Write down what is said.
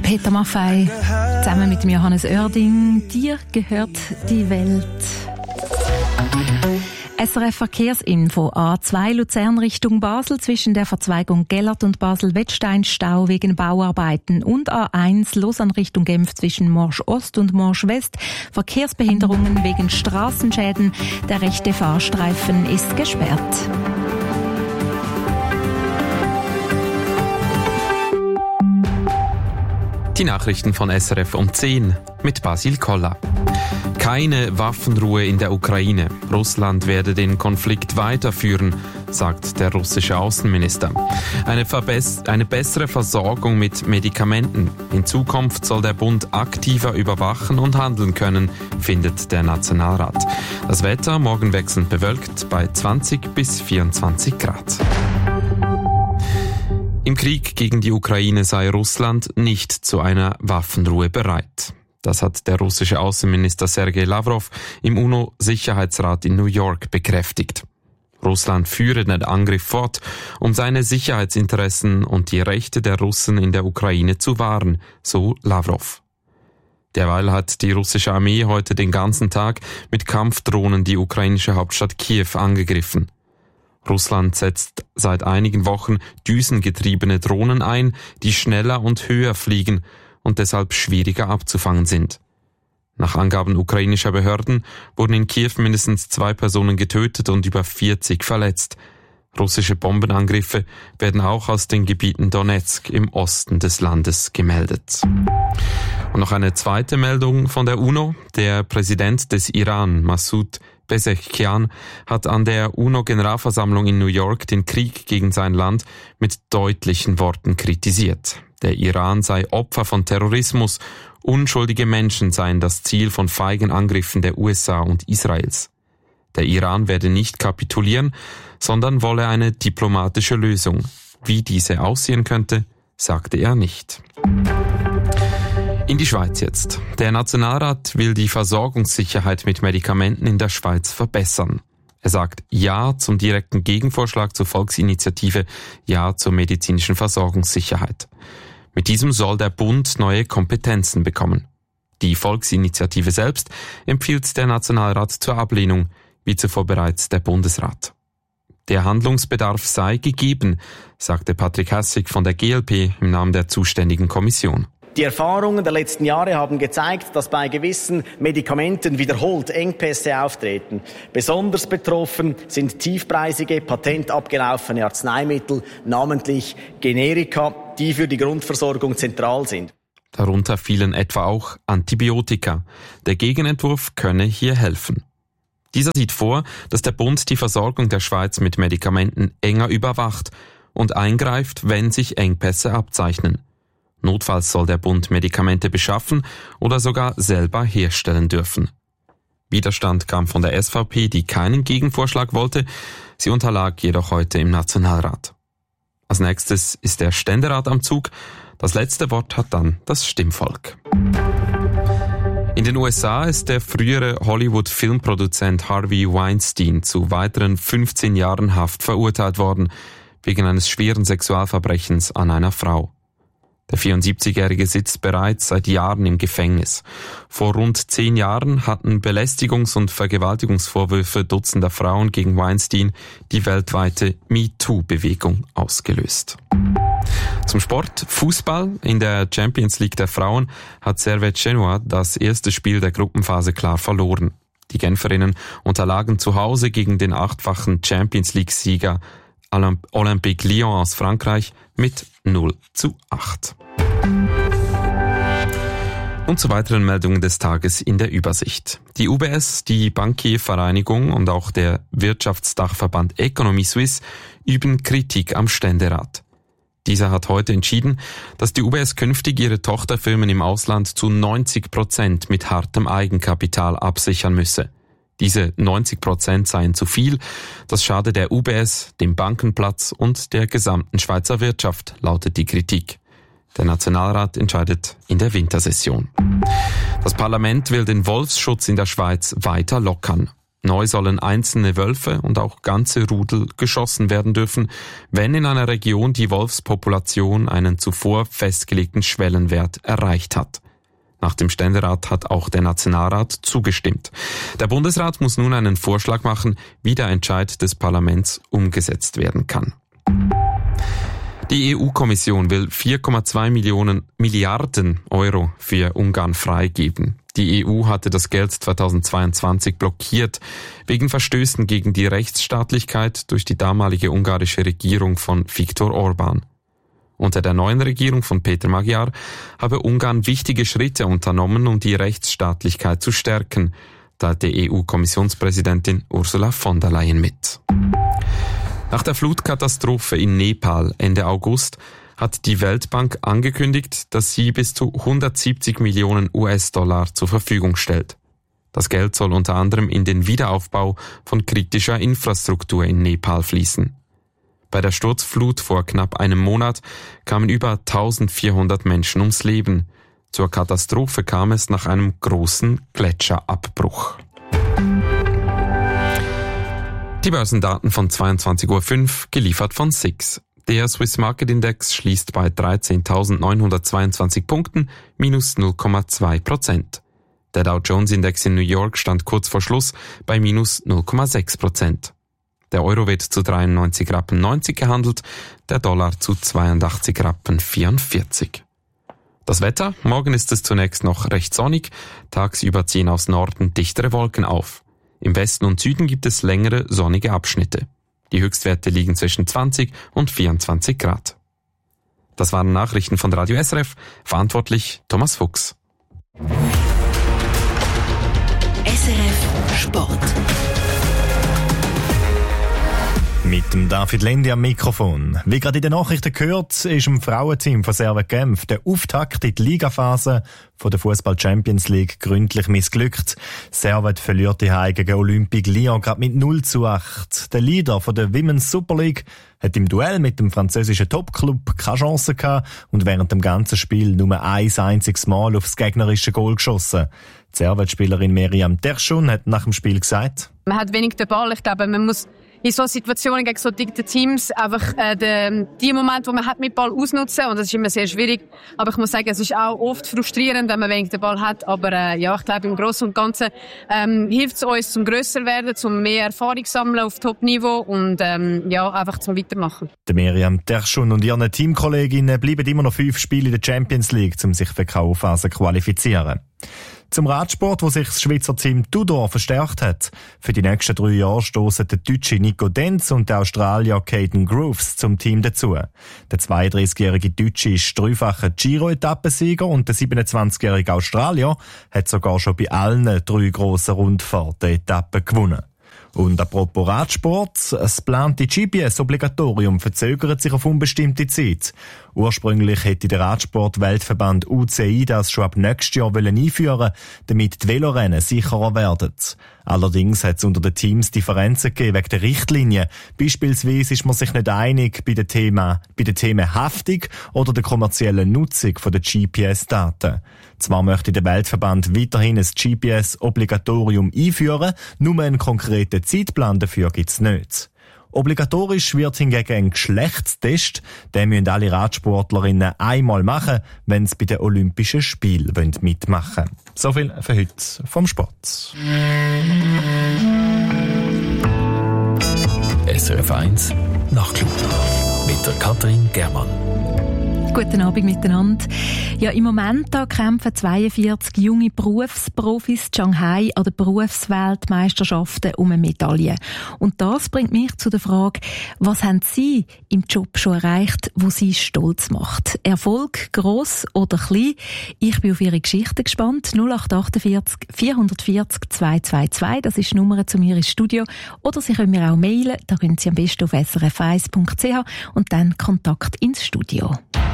Peter Maffay zusammen mit dem Johannes Oerding. Dir gehört die Welt. SRF Verkehrsinfo: A2 Luzern Richtung Basel zwischen der Verzweigung Gellert und Basel-Wettstein Stau wegen Bauarbeiten und A1 Lausanne Richtung Genf zwischen Morsch Ost und Morsch West Verkehrsbehinderungen wegen Straßenschäden. Der rechte Fahrstreifen ist gesperrt. Die Nachrichten von SRF um 10 mit Basil Koller. Keine Waffenruhe in der Ukraine. Russland werde den Konflikt weiterführen, sagt der russische Außenminister. Eine bessere Versorgung mit Medikamenten. In Zukunft soll der Bund aktiver überwachen und handeln können, findet der Nationalrat. Das Wetter morgen wechselnd bewölkt bei 20 bis 24 Grad. Im Krieg gegen die Ukraine sei Russland nicht zu einer Waffenruhe bereit. Das hat der russische Außenminister Sergei Lavrov im UNO-Sicherheitsrat in New York bekräftigt. Russland führe den Angriff fort, um seine Sicherheitsinteressen und die Rechte der Russen in der Ukraine zu wahren, so Lavrov. Derweil hat die russische Armee heute den ganzen Tag mit Kampfdrohnen die ukrainische Hauptstadt Kiew angegriffen. Russland setzt seit einigen Wochen düsengetriebene Drohnen ein, die schneller und höher fliegen und deshalb schwieriger abzufangen sind. Nach Angaben ukrainischer Behörden wurden in Kiew mindestens 2 Personen getötet und über 40 verletzt. Russische Bombenangriffe werden auch aus den Gebieten Donetsk im Osten des Landes gemeldet. Und noch eine zweite Meldung von der UNO. Der Präsident des Iran, Massoud Pezeshkian, hat an der UNO-Generalversammlung in New York den Krieg gegen sein Land mit deutlichen Worten kritisiert. Der Iran sei Opfer von Terrorismus, unschuldige Menschen seien das Ziel von feigen Angriffen der USA und Israels. Der Iran werde nicht kapitulieren, sondern wolle eine diplomatische Lösung. Wie diese aussehen könnte, sagte er nicht. In die Schweiz jetzt. Der Nationalrat will die Versorgungssicherheit mit Medikamenten in der Schweiz verbessern. Er sagt Ja zum direkten Gegenvorschlag zur Volksinitiative Ja zur medizinischen Versorgungssicherheit. Mit diesem soll der Bund neue Kompetenzen bekommen. Die Volksinitiative selbst empfiehlt der Nationalrat zur Ablehnung, wie zuvor bereits der Bundesrat. Der Handlungsbedarf sei gegeben, sagte Patrick Hassig von der GLP im Namen der zuständigen Kommission. Die Erfahrungen der letzten Jahre haben gezeigt, dass bei gewissen Medikamenten wiederholt Engpässe auftreten. Besonders betroffen sind tiefpreisige, patentabgelaufene Arzneimittel, namentlich Generika, die für die Grundversorgung zentral sind. Darunter fielen etwa auch Antibiotika. Der Gegenentwurf könne hier helfen. Dieser sieht vor, dass der Bund die Versorgung der Schweiz mit Medikamenten enger überwacht und eingreift, wenn sich Engpässe abzeichnen. Notfalls soll der Bund Medikamente beschaffen oder sogar selber herstellen dürfen. Widerstand kam von der SVP, die keinen Gegenvorschlag wollte. Sie unterlag jedoch heute im Nationalrat. Als nächstes ist der Ständerat am Zug. Das letzte Wort hat dann das Stimmvolk. In den USA ist der frühere Hollywood-Filmproduzent Harvey Weinstein zu weiteren 15 Jahren Haft verurteilt worden, wegen eines schweren Sexualverbrechens an einer Frau. Der 74-Jährige sitzt bereits seit Jahren im Gefängnis. Vor rund 10 Jahren hatten Belästigungs- und Vergewaltigungsvorwürfe dutzender Frauen gegen Weinstein die weltweite MeToo-Bewegung ausgelöst. Zum Sport. Fußball. In der Champions League der Frauen hat Servette Genua das erste Spiel der Gruppenphase klar verloren. Die Genferinnen unterlagen zu Hause gegen den 8-fachen Champions League-Sieger Olympique Lyon aus Frankreich mit 0:8. Und zu weiteren Meldungen des Tages in der Übersicht. Die UBS, die Bankiervereinigung und auch der Wirtschaftsdachverband Economy Suisse üben Kritik am Ständerat. Dieser hat heute entschieden, dass die UBS künftig ihre Tochterfirmen im Ausland zu 90% mit hartem Eigenkapital absichern müsse. Diese 90% seien zu viel, das schade der UBS, dem Bankenplatz und der gesamten Schweizer Wirtschaft, lautet die Kritik. Der Nationalrat entscheidet in der Wintersession. Das Parlament will den Wolfsschutz in der Schweiz weiter lockern. Neu sollen einzelne Wölfe und auch ganze Rudel geschossen werden dürfen, wenn in einer Region die Wolfspopulation einen zuvor festgelegten Schwellenwert erreicht hat. Nach dem Ständerat hat auch der Nationalrat zugestimmt. Der Bundesrat muss nun einen Vorschlag machen, wie der Entscheid des Parlaments umgesetzt werden kann. Die EU-Kommission will 4,2 Milliarden Euro für Ungarn freigeben. Die EU hatte das Geld 2022 blockiert, wegen Verstößen gegen die Rechtsstaatlichkeit durch die damalige ungarische Regierung von Viktor Orbán. Unter der neuen Regierung von Peter Magyar habe Ungarn wichtige Schritte unternommen, um die Rechtsstaatlichkeit zu stärken, teilte EU-Kommissionspräsidentin Ursula von der Leyen mit. Nach der Flutkatastrophe in Nepal Ende August hat die Weltbank angekündigt, dass sie bis zu 170 Millionen US-Dollar zur Verfügung stellt. Das Geld soll unter anderem in den Wiederaufbau von kritischer Infrastruktur in Nepal fließen. Bei der Sturzflut vor knapp einem Monat kamen über 1400 Menschen ums Leben. Zur Katastrophe kam es nach einem großen Gletscherabbruch. Die Börsendaten von 22.05 Uhr, geliefert von SIX. Der Swiss Market Index schließt bei 13.922 Punkten, minus 0,2%. Der Dow Jones Index in New York stand kurz vor Schluss bei minus 0,6%. Der Euro wird zu 93,90 Rappen gehandelt, der Dollar zu 82,44 Rappen. Das Wetter? Morgen ist es zunächst noch recht sonnig, tagsüber ziehen aus Norden dichtere Wolken auf. Im Westen und Süden gibt es längere sonnige Abschnitte. Die Höchstwerte liegen zwischen 20 und 24 Grad. Das waren Nachrichten von Radio SRF, verantwortlich Thomas Fuchs. SRF Sport. Mit dem David Lendi am Mikrofon. Wie gerade in den Nachrichten gehört, ist im Frauenteam von Servet Genf der Auftakt in die Ligaphase von der Fußball Champions League gründlich missglückt. Servet verliert die Heim gegen Olympique Lyon gerade mit 0:8. Der Leader von der Women's Super League hat im Duell mit dem französischen Topclub keine Chance gehabt und während dem ganzen Spiel nur ein einziges Mal aufs gegnerische Goal geschossen. Die Servet-Spielerin Miriam Terschun hat nach dem Spiel gesagt: Man hat wenig den Ball. Ich glaube, man muss in so Situationen gegen so dicke Teams einfach die Momente, wo man hat mit Ball ausnutzen, und das ist immer sehr schwierig. Aber ich muss sagen, es ist auch oft frustrierend, wenn man wenig den Ball hat. Aber ja, ich glaube, im Großen und Ganzen hilft es uns zum grösser werden, zum mehr Erfahrung sammeln auf Top-Niveau und ja, einfach zum Weitermachen. Der Miriam Terschun und ihren Teamkolleginnen bleiben immer noch 5 Spiele in der Champions League, um sich für die K.O.-Phase zu qualifizieren. Zum Radsport, wo sich das Schweizer Team Tudor verstärkt hat. Für die nächsten 3 Jahre stoßen der deutsche Nico Denz und der Australier Caden Groves zum Team dazu. Der 32-jährige Deutsche ist dreifacher Giro-Etappensieger und der 27-jährige Australier hat sogar schon bei allen 3 grossen Rundfahrten-Etappen gewonnen. Und apropos Radsport, das geplante GPS-Obligatorium verzögert sich auf unbestimmte Zeit. Ursprünglich hätte der Radsport-Weltverband UCI das schon ab nächstes Jahr einführen wollen, damit die Velorennen sicherer werden. Allerdings hat es unter den Teams Differenzen gegeben wegen der Richtlinien. Beispielsweise ist man sich nicht einig bei den Themen Haftung oder der kommerziellen Nutzung der GPS-Daten. Zwar möchte der Weltverband weiterhin ein GPS-Obligatorium einführen, nur einen konkreten Zeitplan dafür gibt's nicht. Obligatorisch wird hingegen ein Geschlechtstest. Den müssen alle Radsportlerinnen einmal machen, wenn sie bei den Olympischen Spielen mitmachen wollen. So viel für heute vom Sport. SRF 1 Nachtclub mit der Katrin Germann. Guten Abend miteinander. Ja, im Moment da kämpfen 42 junge Berufsprofis in Shanghai an den Berufsweltmeisterschaften um eine Medaille. Und das bringt mich zu der Frage, was haben Sie im Job schon erreicht, wo Sie stolz macht? Erfolg, gross oder klein? Ich bin auf Ihre Geschichte gespannt. 0848 440 222, das ist die Nummer zu mir ins Studio. Oder Sie können mir auch mailen, da können Sie am besten auf srf1.ch und dann Kontakt ins Studio.